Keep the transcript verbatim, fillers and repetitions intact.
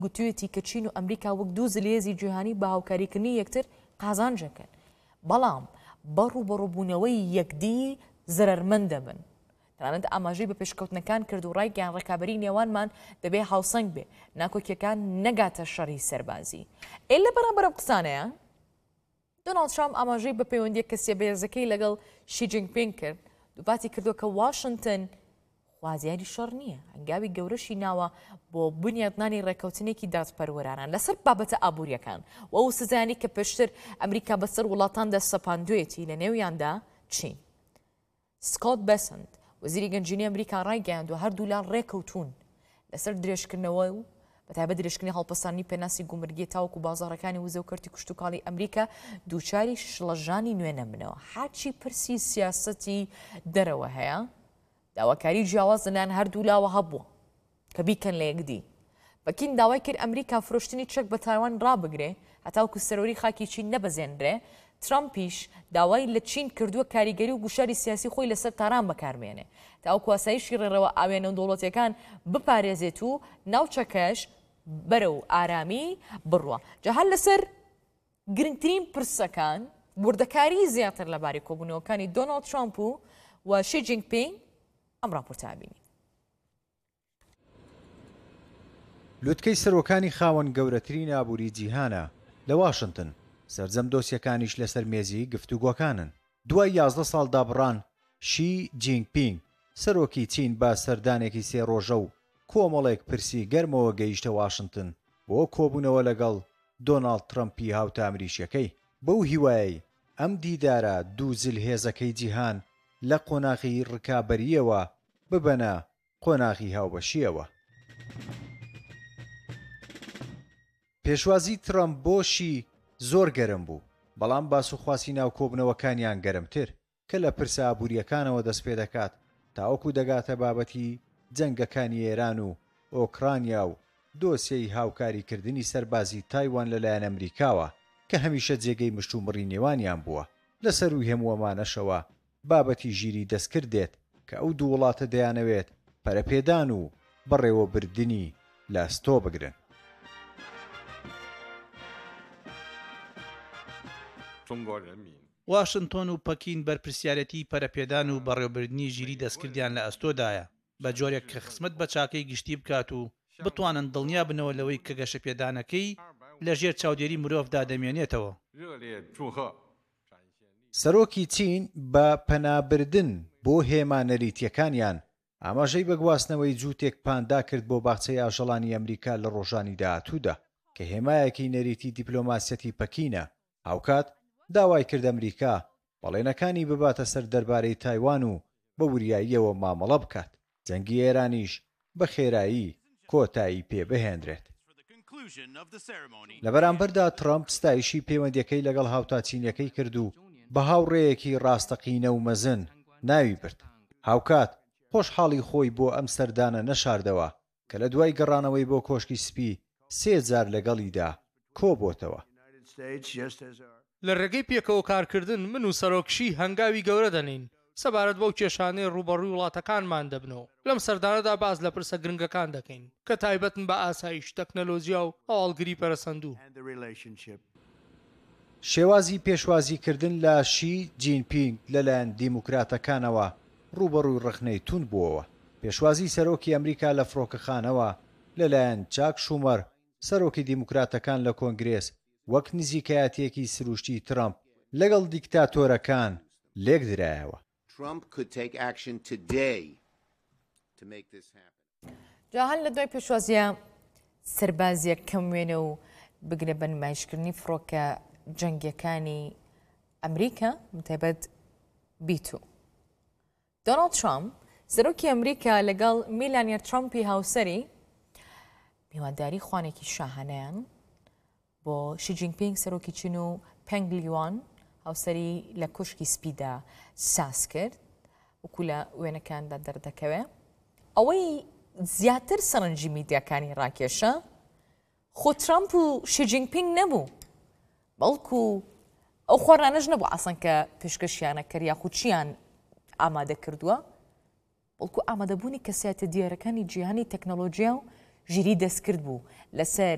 گوتوێتی کە چین و ئەمریکا وەک دوو زلێزی جیهانی بە هاوکاریکردنی یەکتر قازانجەکەن بەڵام بەڕوو بەڕووبوونەوەی یەکدی زەرمەندە بن تەنانەت ئاماژەی بە پێشکەوتنەکان کرد و ڕایگەیان ڕێکابەری نێوانمان دەبێ هاوسەنگ بێ ناکۆکیەکان نەگاتە شەڕی سەربازی ئێ لە بەرامبەر ئەم قسانەیە دۆناڵد ترامپ ئاماژەی بە پەیوەندیە کەسیە بەهێزەکەی لەگەڵ شی جینپینگ کرد دووباتی کردووە کە واشنگتن خوازیاری شەڕ نییە هەنگاوی گەورەشی ناوە بۆ بنیادنانی ڕێکەوتنێکی دادپەروەرانان لەسەر بابەتە ئابوووریەکان و ئەو سزایانی کە پێشتر ئەمریکا بەسەر وڵاتان دەسەپاندوێتی لە نێویاندا چین. سکۆت بەسنت وەزیری گەنجینەی ئەمریکا ڕایگەیاندووە هەردوو لان ڕێکەوتون لەسەر درێژکردنەوە و بەتایبەت درێژکردنی هەڵپەساندنی پێناسی گومرگی تاوەکو بازاڕەکانی وزە و کەرتی کوشتتوکاڵی ئەمریکا دووچاری شڵەژانی نوێنە بنەوە هاچی پرسی سیاسەتی دەرەوە هەیە داواکاری جیاواز لەلایەن هەردوو لاوە هەبووە کە بیکەن لە یەکدی پەکین داوای کرد ئەمریکا فرۆشتنی چەک بە تایوان ڕابگرێ هەتاوکو سەرۆری خاکی چین نەبەزێنرێ ترامپیش داوای لە چین کردووە کاریگەری و گوشاری سیاسی خۆی لەسەر تاران بەکارمێنێ تاوەکو ئاسایشی ڕێڕەوە ئاوێنە دەوڵەتیەکان بپارێزێت و ناوچەکەش بەرە و ئارامی بڕوە جا هەر لەسەر گرنگترین پرسەکان بوردەکاری زیاتر لەبارەی کۆبوونەوەکانی دۆناڵد ترامپ و شی جینپینگ ئەم راپۆرتە بینین. لوتکەی سەرۆکانی خاوەن گەورەترین ئابووری جیهانە لە واشنگتن سەرجەم دۆسیەکانیش لەسەر مێزی گفتوگۆکانن. دوای یازدە ساڵ دابڕان شی جینپینگ سەرۆکی چین بە سەردانێکی سێ ڕۆژە و کۆمەڵێک پرسی گەرمەوە گەیشتە واشنگتن بۆ کۆبوونەوە لەگەڵ دۆناڵد ترامپی هاوتە ئەمریشیەکەی بەو هیوایی ئەم دیدارە دوو جلهێزەکەی جیهان لە قۆناغی ڕکابەریەوە ببەنە قۆناغی هاوبەشیەوە. پێشوازی ترامپ بۆشی زۆر گەرم بوو بەڵام باسوخواسی ناو کۆبنەوەکانیان گەرمتر کە لە پرسە ئابووریەکانەوە دەست پێ دەکات تاوەکو دەگاتە بابەتی جەنگەکانی ئێران و ئۆکرانیا و دۆسیەی هاوکاریکردنی سەربازی تایوان لەلایەن ئەمریکاوە کە هەمیشە جێگەی مشتومڕی نێوانیان بووە. لەسەر و هەمووەمانەشەوە بابەتی ژیری دەستکردێت کە ئەو دوو وڵاتە دەیانەوێت پەرەپێدان و بەڕێوەبردننی لە ئەستۆ بگرن. واشنتۆن و پەکین بەرپرسیارەتی پەرەپێدان و بەڕێوەبردننی ژیری دەستکردیان لە ئەستۆدایە بە جۆرێک کە خزمەت بە چاکەی گشتی بکات و بتوانن دڵنیا بنەوە لەوەی کە گەشەپێدانەکەی لە ژێر چاودێری مرۆڤدا دەمێنێتەوە. سەرۆکی چین بە پەنابردن بۆ هێما نەریتیەکانیان ئاماژەی بە گواستنەوەی جووتێک پاندا کرد بۆ باخچەی ئاژەڵانی ئەمریکا لە ڕۆژانی داهاتوودا کە هێمایەکی نەریتی دیپلۆماسیەتی پەکینە. هاوکات داوای کرد ئەمریکا بەڵێنەکانی بباتە سەر دەربارەی تایوان و بە وریاییەوە مامەڵە بکات جەنگی ئێرانیش بە خێرایی کۆتایی پێ بهێنرێت. لە بەرامبەردا ترامپ ستایشی پەیوەندیەکەی لەگەڵ هاوتاچینیەکەی کرد و بە هاوڕێیەکی ڕاستەقینە و مەزن ناوی برد. هاوکات خۆشحاڵی خۆی بۆ ئەم سەردانە نەشاردەوە کە لە دوای گەڕانەوەی بۆ کۆشکی سپی سێ جار لەگەڵیدا کۆبۆتەوە. لە ڕێگەی پێکەوە کارکردن من و سەرۆکشی هەنگاوی گەورە دەنین سەبارەت بەو کێشانەی ڕوبەڕووی وڵاتەکانمان دەبنەوە. لەم سەردانەدا باز لە پرسە گرنگەکان دەکەین کە تایبەتن بە ئاسایش تەکنەلۆژیا و هەواڵگری پەرەسەندوو. شێوازی پێشوازیکردن لە شی جینپینگ لەلایەن دیموکراتەکانەوە ڕوبەڕووی ڕخنەی تون بووەوە. پێشوازی سەرۆکی ئەمریکا لە فڕۆکەخانەوە لەلایەن چاک شومەر سەرۆکی دیموکراتەکان لە کۆنگرێس وەک نزیکایەتێکی سروشتی ترامپ لەگەڵ دیکتاتۆرەکان لێک درایەوە. جا هەل لە دوای پێشوازیە سەربازیە کەم وێنە و بگرە بە نمایشکردنی فڕۆکە جەنگیەکانی ئەمریکا متایبەت بیتو. دۆناڵد ترامپ سەرۆکی ئەمریکا لەگەڵ میلانیا ترامپی هاوسەری میوانداری خوانێکی شاهانەیان بۆ شی جینپینگ سەرۆکی چین و پێنگ لیوان هاوسەری لە کوشکی سپیدا ساس کرد وەکو لە وێنەکاندا دەردەکەوێ. ئەوەی زیاتر سەرنجی میدیاکانی ڕاکێشە خۆ ترامپ و شی جینپینگ نەبوو بەڵکو ئەو خۆڕانەش نەبوو ئاسان کە پێشکەشیانە کرد یاخود چیان ئامادە کردووە بەڵکو ئامادەبوونی کەسایەتە دیارەکانی جیهانی تەکنۆلۆژیا و ژیری دەستکرد بوو لەسەر